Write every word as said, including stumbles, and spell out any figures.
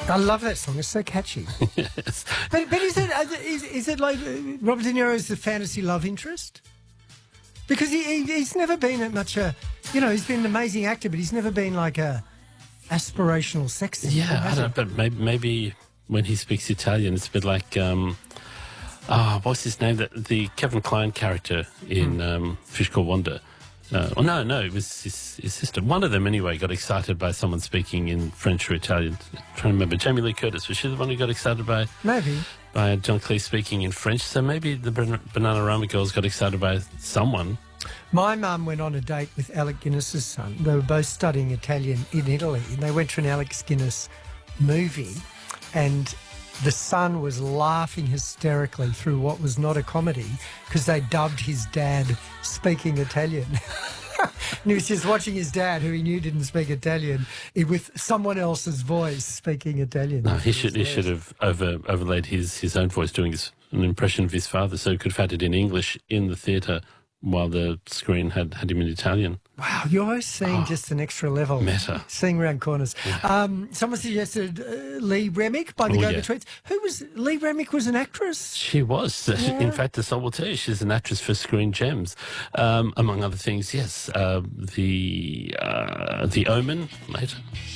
I love that song. It's so catchy. Yes. But, but is it is, is it like uh, Robert De Niro is the fantasy love interest? Because he, he he's never been at much a, you know, he's been an amazing actor, but he's never been like a aspirational sex symbol. Yeah, I has don't he? know, but maybe, maybe when he speaks Italian, it's a bit like, um, oh, what's his name? The, the Kevin Kline character in um, Fish Called Wanda. Uh, oh, no, no, it was his, his sister. One of them, anyway, got excited by someone speaking in French or Italian. I'm trying to remember. Jamie Lee Curtis, was she the one who got excited by Maybe. by John Cleese speaking in French? So maybe the Ban- Bananarama girls got excited by someone. My mum went on a date with Alec Guinness's son. They were both studying Italian in Italy, and they went to an Alex Guinness movie, and the son was laughing hysterically through what was not a comedy because they dubbed his dad speaking Italian. And he was just watching his dad, who he knew didn't speak Italian, with someone else's voice speaking Italian. No, he should he should have over, overlaid his, his own voice doing his, an impression of his father, so he could have had it in English in the theatre while the screen had, had him in Italian. Wow, you're always seeing Oh, just an extra level. meta. Seeing around corners. Yeah. Um, someone suggested uh, Lee Remick by the Oh, Go yeah. Betweens. Who was Lee Remick? Was an actress. She was. Yeah. In fact, the song will tell you she's an actress for Screen Gems, um, among other things. Yes, uh, the uh, the Omen later.